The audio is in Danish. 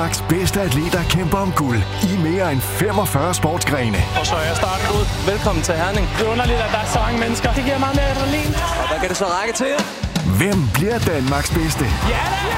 Danmarks bedste atleter kæmper om guld i mere end 45 sportsgrene. Og så er starten ud. Velkommen til Herning. Det er underligt, at der er så mange mennesker. Det giver meget mere adrenalin. Og hvad kan det så række til? Hvem bliver Danmarks bedste? Ja da!